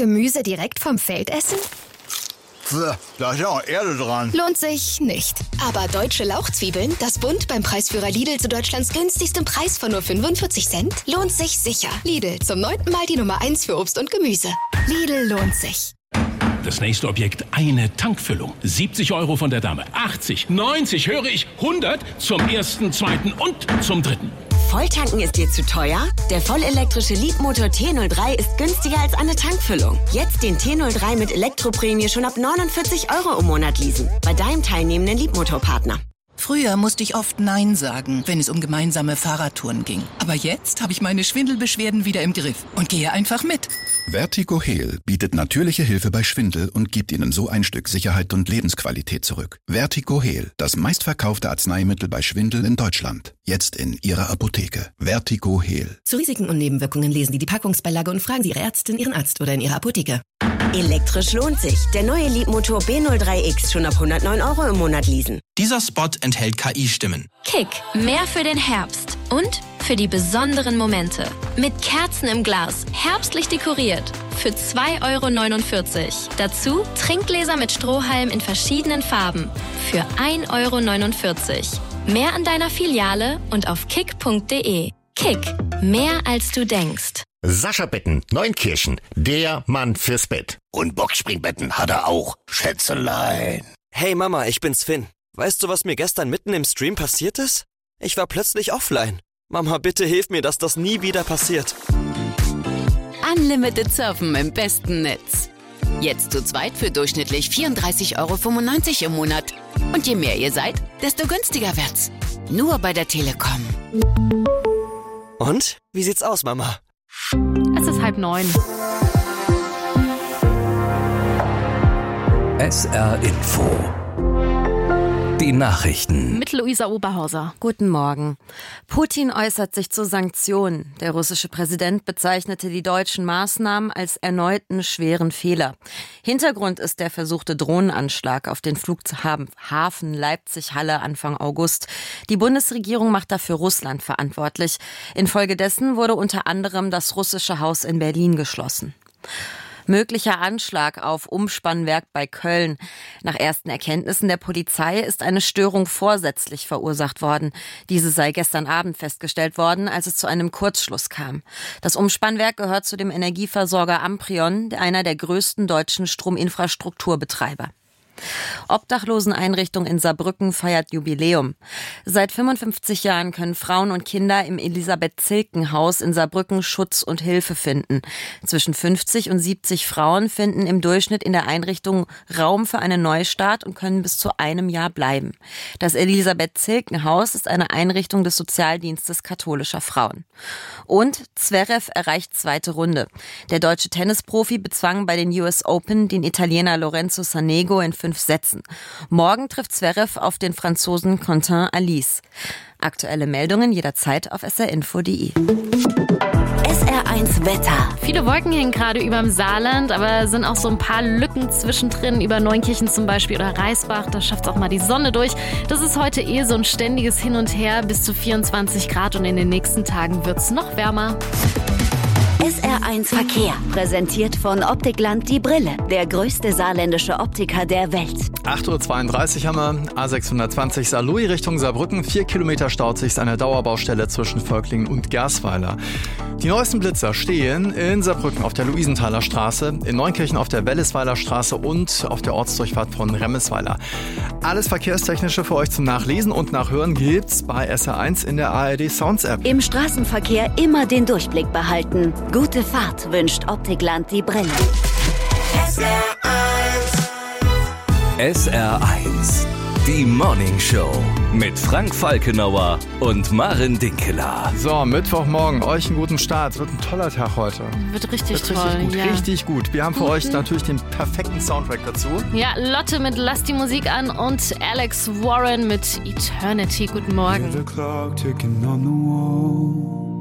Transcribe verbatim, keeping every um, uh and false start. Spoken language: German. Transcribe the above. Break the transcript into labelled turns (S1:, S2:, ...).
S1: Gemüse direkt vom Feld essen?
S2: Da ist ja auch Erde dran.
S1: Lohnt sich nicht. Aber deutsche Lauchzwiebeln, das Bund beim Preisführer Lidl zu Deutschlands günstigstem Preis von nur fünfundvierzig Cent, lohnt sich sicher. Lidl, zum neunten Mal die Nummer eins für Obst und Gemüse. Lidl lohnt sich.
S3: Das nächste Objekt, eine Tankfüllung. siebzig Euro von der Dame. achtzig, neunzig, höre ich, hundert zum ersten, zweiten und zum dritten.
S4: Volltanken ist dir zu teuer? Der vollelektrische Leapmotor T null drei ist günstiger als eine Tankfüllung. Jetzt den T null drei mit Elektroprämie schon ab neunundvierzig Euro im Monat leasen. Bei deinem teilnehmenden Leapmotor-Partner.
S5: Früher musste ich oft Nein sagen, wenn es um gemeinsame Fahrradtouren ging. Aber jetzt habe ich meine Schwindelbeschwerden wieder im Griff und gehe einfach mit.
S6: Vertigo Heal bietet natürliche Hilfe bei Schwindel und gibt Ihnen so ein Stück Sicherheit und Lebensqualität zurück. Vertigo Heal, das meistverkaufte Arzneimittel bei Schwindel in Deutschland. Jetzt in Ihrer Apotheke. Vertigo Heal.
S7: Zu Risiken und Nebenwirkungen lesen Sie die Packungsbeilage und fragen Sie Ihre Ärztin, Ihren Arzt oder in Ihrer Apotheke.
S4: Elektrisch lohnt sich. Der neue Leapmotor B null drei X schon ab hundertneun Euro im Monat leasen.
S8: Dieser Spot enthält K I-Stimmen.
S9: Kick, mehr für den Herbst und für die besonderen Momente. Mit Kerzen im Glas, herbstlich dekoriert. Für zwei Euro neunundvierzig. Dazu Trinkgläser mit Strohhalm in verschiedenen Farben. Für ein Euro neunundvierzig. Mehr an deiner Filiale und auf kick punkt de. Kick, mehr als du denkst.
S10: Sascha Betten, Neunkirchen, der Mann fürs Bett. Und Boxspringbetten hat er auch, Schätzelein.
S11: Hey Mama, ich bin's Finn. Weißt du, was mir gestern mitten im Stream passiert ist? Ich war plötzlich offline. Mama, bitte hilf mir, dass das nie wieder passiert.
S12: Unlimited Surfen im besten Netz. Jetzt zu zweit für durchschnittlich vierunddreißig Euro fünfundneunzig im Monat. Und je mehr ihr seid, desto günstiger wird's. Nur bei der Telekom.
S11: Und? Wie sieht's aus, Mama?
S13: Es ist halb neun.
S14: S R Info. Die Nachrichten.
S13: Mit Luisa Oberhauser.
S15: Guten Morgen. Putin äußert sich zu Sanktionen. Der russische Präsident bezeichnete die deutschen Maßnahmen als erneuten schweren Fehler. Hintergrund ist der versuchte Drohnenanschlag auf den Flughafen Leipzig-Halle Anfang August. Die Bundesregierung macht dafür Russland verantwortlich. Infolgedessen wurde unter anderem das russische Haus in Berlin geschlossen. Möglicher Anschlag auf Umspannwerk bei Köln. Nach ersten Erkenntnissen der Polizei ist eine Störung vorsätzlich verursacht worden. Diese sei gestern Abend festgestellt worden, als es zu einem Kurzschluss kam. Das Umspannwerk gehört zu dem Energieversorger Amprion, einer der größten deutschen Strominfrastrukturbetreiber. Obdachloseneinrichtung in Saarbrücken feiert Jubiläum. Seit fünfundfünfzig Jahren können Frauen und Kinder im Elisabeth-Zilken-Haus in Saarbrücken Schutz und Hilfe finden. Zwischen fünfzig und siebzig Frauen finden im Durchschnitt in der Einrichtung Raum für einen Neustart und können bis zu einem Jahr bleiben. Das Elisabeth-Zilken-Haus ist eine Einrichtung des Sozialdienstes katholischer Frauen. Und Zverev erreicht zweite Runde. Der deutsche Tennisprofi bezwang bei den U S Open den Italiener Lorenzo Sonego in fünf Sätzen. Morgen trifft Zverev auf den Franzosen Quentin Alice. Aktuelle Meldungen jederzeit auf s r info punkt de.
S4: S R eins Wetter.
S13: Viele Wolken hängen gerade überm Saarland, aber sind auch so ein paar Lücken zwischendrin, über Neunkirchen zum Beispiel oder Reisbach. Da schafft es auch mal die Sonne durch. Das ist heute eh so ein ständiges Hin und Her, bis zu vierundzwanzig Grad, und in den nächsten Tagen wird es noch wärmer.
S4: S R eins Verkehr, präsentiert von Optikland die Brille, der größte saarländische Optiker der Welt.
S8: acht Uhr zweiunddreißig haben wir, A sechshundertzwanzig Saarlouis Richtung Saarbrücken, vier Kilometer staut sich eine Dauerbaustelle zwischen Völklingen und Gersweiler. Die neuesten Blitzer stehen in Saarbrücken auf der Luisenthaler Straße, in Neunkirchen auf der Wellesweiler Straße und auf der Ortsdurchfahrt von Remmesweiler. Alles Verkehrstechnische für euch zum Nachlesen und Nachhören gibt's bei S R eins in der A R D Sounds App.
S4: Im Straßenverkehr immer den Durchblick behalten. Gute Fahrt wünscht Optikland die Brille.
S14: S R eins. S R eins. Die Morning Show mit Frank Falkenauer und Maren Dinkeler.
S8: So, Mittwochmorgen, euch einen guten Start. Wird ein toller Tag heute.
S13: Wird richtig
S8: Wird
S13: toll.
S8: Richtig gut,
S13: ja.
S8: richtig gut. Wir haben für
S13: Guten.
S8: euch natürlich den perfekten Soundtrack dazu.
S13: Ja, Lotte mit Lass die Musik an und Alex Warren mit Eternity. Guten Morgen.